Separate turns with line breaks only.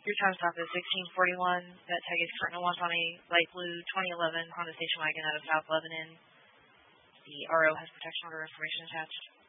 Your time stop is 1641. That tag is current and on a light blue 2011 Honda station wagon out of South Lebanon. The RO has protection order information attached.